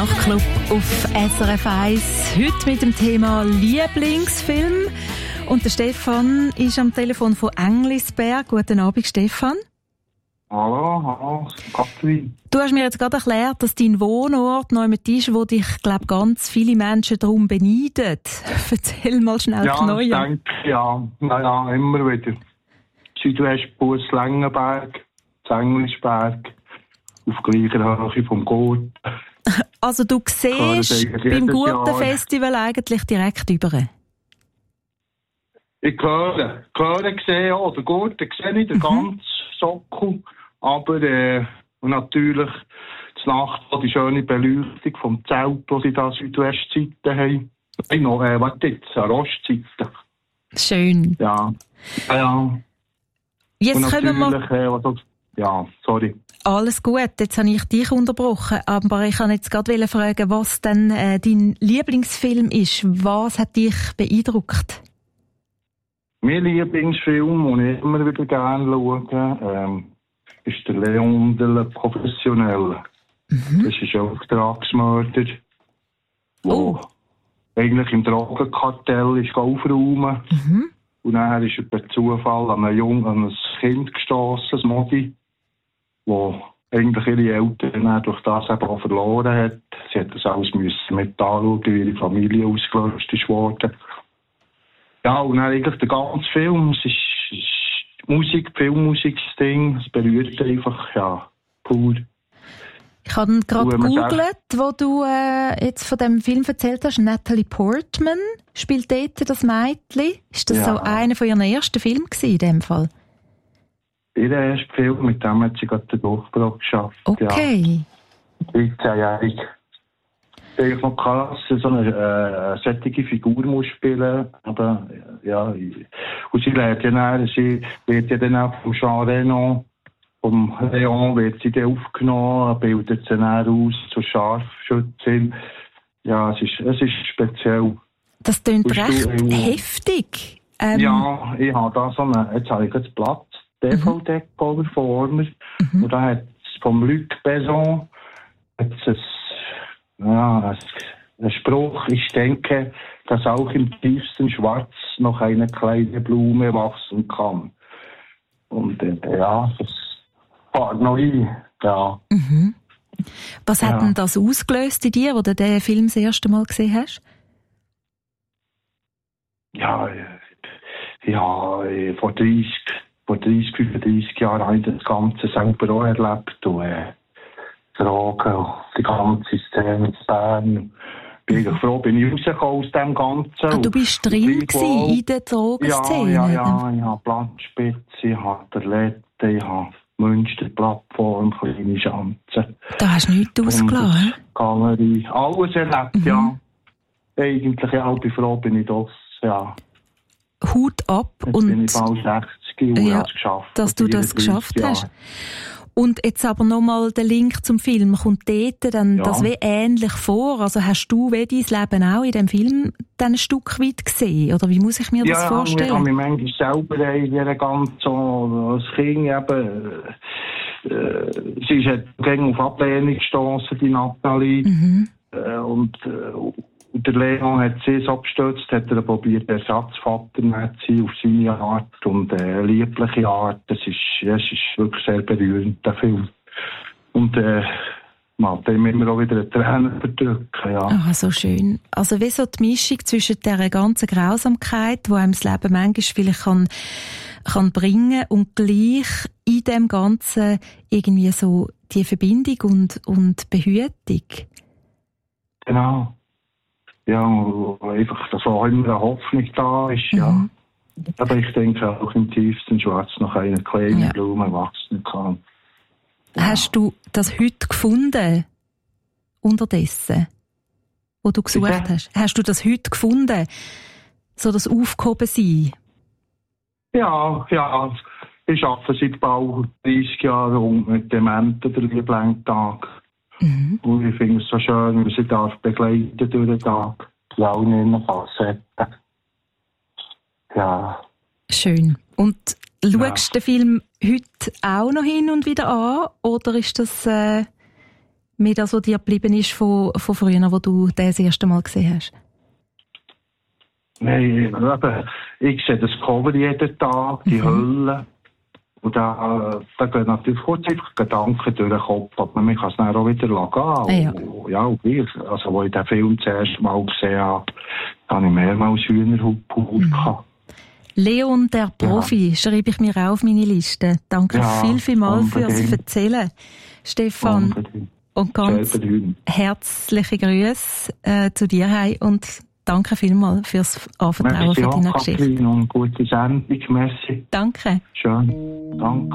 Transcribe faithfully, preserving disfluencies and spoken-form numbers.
Nachtclub auf S R F eins. Heute mit dem Thema Lieblingsfilm. Und der Stefan ist am Telefon von Englisberg. Guten Abend, Stefan. Hallo, hallo, Katrin. Du hast mir jetzt gerade erklärt, dass dein Wohnort noch jemand ist, wo dich, glaube ganz viele Menschen darum beneiden. Erzähl mal schnell ja, neu. Ja, ich denke, ja, naja, immer wieder. Südwestbus Längenberg, Englisberg, auf gleicher Höhe vom Gurt. Also du siehst beim Gurtenfestival eigentlich direkt über. Ich höre, höre sehe auch, der Gurten sehe ich den mhm. ganzen Sockel, aber äh, natürlich die Nacht, die schöne Beleuchtung vom Zelt, das sie da Südwestseite haben. Nein, noch, äh, warte jetzt, eine Ostseite. Schön. Ja, ja, ja. Jetzt können wir... Äh, was, ja, sorry. Alles gut, jetzt habe ich dich unterbrochen, aber ich wollte jetzt gerade fragen, was denn äh, dein Lieblingsfilm ist. Was hat dich beeindruckt? Mein Lieblingsfilm, den ich immer wieder gerne schaue, ähm, ist der Leon de Professionelle. Mhm. Das ist ein Auftragsmörder, der oh. eigentlich im Drogenkartell ist aufräumen. Mhm. Und dann ist er per Zufall an ein, Jung, an ein Kind gestossen, ein Modi, wo eigentlich ihre Eltern durch das eben auch verloren hat. Sie hat das alles müssen mit anschauen, wie ihre Familie ausgelöscht ist worden. Ja, und dann eigentlich der ganze Film, es ist, ist Musik, Filmmusik, das Ding, es berührt einfach, ja, pur. Ich habe gerade gegoogelt, wo du äh, jetzt von dem Film erzählt hast, Natalie Portman spielt dort das Mädchen. Ist das ja. so einer von ihren ersten Filmen gewesen, in dem Fall? Ihr erster Film, mit dem hat sie gerade den Durchbruch geschafft. Okay. Ja. dreizehnjährig. Eigentlich noch krass, so eine äh, solche Figur muss spielen, aber ja, und sie lernt ja dann, sie wird ja dann auch vom Jean Reno, vom Leon wird sie dann aufgenommen, bildet sie dann aus zur Scharfschützin. Ja, es ist, es ist speziell. Das klingt recht du, äh, heftig. Ähm, ja, ich habe da so eine, jetzt habe ich jetzt Platz, D V D-Cover vor mir, mhm. und da hat es vom Luc Besson, jetzt ein Ja, ein Spruch, ich denke, dass auch im tiefsten Schwarz noch eine kleine Blume wachsen kann. Und äh, ja, das fährt noch ein, ja. Mhm. Was hat ja. denn das ausgelöst in dir, wo du den Film das erste Mal gesehen hast? Ja, ja, vor dreißig, vor dreißig, fünfunddreißig Jahren habe ich das Ganze selber auch erlebt. Und, äh, Drogen, die ganze Szene in Bern. Bin ich froh, bin ich rausgekommen aus dem Ganzen. Ah, du bist drin gewesen, in der Drogenszene? Ja, ja, ja. Ich habe Platzspitze, ich habe Terlette, ich habe Münsterplattform, kleine Schanzen. Da hast du nichts ausgelassen? Galerie, alles erlebt, mhm. ja. Eigentlich, ja, bin froh, bin ich das, ja. Hut ab. Jetzt und bin ich bald sechzig und ja, es geschafft. Dass du das geschafft Jahre. hast. Und jetzt aber nochmal der Link zum Film. Kommt dort dann ja. das wie ähnlich vor? Also hast du wie dein Leben auch in dem Film dann ein Stück weit gesehen? Oder wie muss ich mir ja, das vorstellen? Ja, ich habe mich manchmal selber in dieser ganzen, als Kind eben, äh, sie ist halt gegen auf Ablehnung gestossen, die Nathalie. Mhm. Äh, und, äh, und der Leon hat sie so abgestützt, hat er probiert, Ersatzvater zu sein, auf seine Art und äh, liebliche Art. Das ist, ja, es ist wirklich sehr berührend, der Film. Und äh, man hat ihm immer auch wieder eine Träne verdrückt. Ja. Ah, so schön. Also wie so die Mischung zwischen dieser ganzen Grausamkeit, die einem das Leben manchmal vielleicht kann, kann bringen und gleich in dem Ganzen irgendwie so die Verbindung und, und Behütung. Genau. Ja, einfach, dass auch immer eine Hoffnung da ist, mhm. ja. Aber ich denke auch im tiefsten Schwarz noch eine kleine ja. Blume wachsen kann. Ja. Hast du das heute gefunden? Unterdessen? Wo du gesucht Bitte? hast? Hast du das heute gefunden? So das Aufgehobensein? Ja, ja. Ich arbeite seit bald dreißig Jahren mit Dementen der Liebling-Tag. Mhm. Und ich finde es so schön, wenn man sie darf begleiten durch den Tag. Die allen Facetten. Ja. Schön. Und schaust du ja. den Film heute auch noch hin und wieder an? Oder ist das äh, mehr das, was dir geblieben ist von, von früher, wo du das erste Mal gesehen hast? Nein, eben, ich sehe das Cover jeden Tag, die mhm. Hölle. Und da, da gehen natürlich kurz einfach Gedanken durch den Kopf, aber man kann es dann auch wieder lassen. Ah, ja. Und, ja, und ich, also, als ich den Film das erste Mal gesehen habe, habe ich mehrmals Hühnerhaut mhm. gehabt. Leon, der Profi, ja. schreibe ich mir auch auf meine Liste. Danke ja, viel, viel mal fürs Erzählen, Stefan. Unbedingt. Und ganz herzliche Grüße äh, zu dir heim und danke vielmals fürs Anvertrauen von deiner Geschichte. Und gute Sendung, merci. Danke. Schön, danke.